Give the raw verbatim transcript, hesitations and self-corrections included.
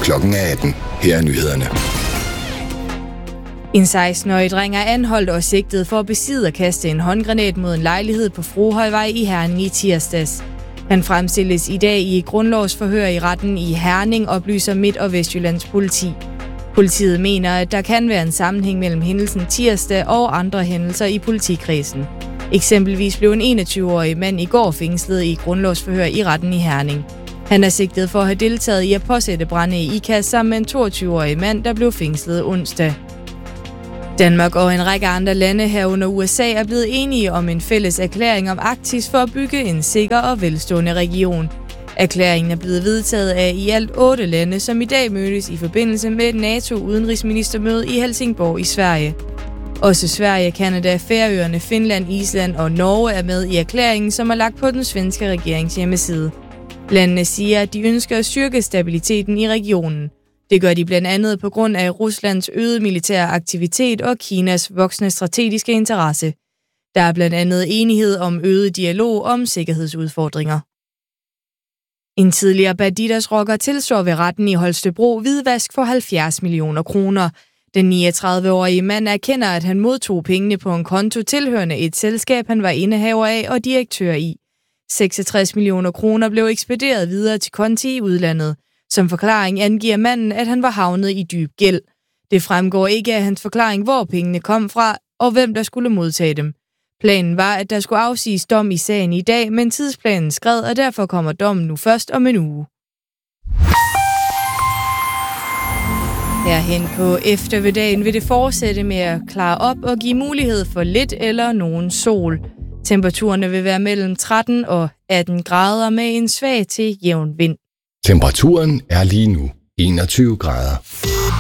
klokken atten. Her er nyhederne. En seksten-årig dreng er anholdt og sigtet for at besidde og kaste en håndgranat mod en lejlighed på Frohøjvej i Herning i tirsdags. Han fremstilles i dag i et grundlovsforhør i retten i Herning, oplyser Midt- og Vestjyllands politi. Politiet mener, at der kan være en sammenhæng mellem hændelsen tirsdag og andre hændelser i politikredsen. Eksempelvis blev en enogtyve-årig mand i går fængslet i et grundlovsforhør i retten i Herning. Han er sigtet for at have deltaget i at påsætte brande i IKAST sammen med en toogtyve-årig mand, der blev fængslet onsdag. Danmark og en række andre lande herunder U S A er blevet enige om en fælles erklæring om Arktis for at bygge en sikker og velstående region. Erklæringen er blevet vedtaget af i alt otte lande, som i dag mødes i forbindelse med et NATO-udenrigsministermøde i Helsingborg i Sverige. Også Sverige, Canada, Færøerne, Finland, Island og Norge er med i erklæringen, som er lagt på den svenske regerings hjemmeside. Landene siger, at de ønsker at styrke stabiliteten i regionen. Det gør de blandt andet på grund af Ruslands øgede militære aktivitet og Kinas voksende strategiske interesse. Der er blandt andet enighed om øget dialog om sikkerhedsudfordringer. En tidligere Bandidos-rocker tilstår ved retten i Holstebro hvidvask for halvfjerds millioner kroner. Den niogtredive-årige mand erkender, at han modtog pengene på en konto tilhørende et selskab, han var indehaver af og direktør i. seksogtres millioner kroner blev ekspederet videre til konti i udlandet. Som forklaring angiver manden, at han var havnet i dyb gæld. Det fremgår ikke af hans forklaring, hvor pengene kom fra og hvem der skulle modtage dem. Planen var, at der skulle afsiges dom i sagen i dag, men tidsplanen skred, og derfor kommer dommen nu først om en uge. Herhen på eftermiddagen vil det fortsætte med at klare op og give mulighed for lidt eller nogen sol. Temperaturerne vil være mellem tretten og atten grader med en svag til jævn vind. Temperaturen er lige nu enogtyve grader.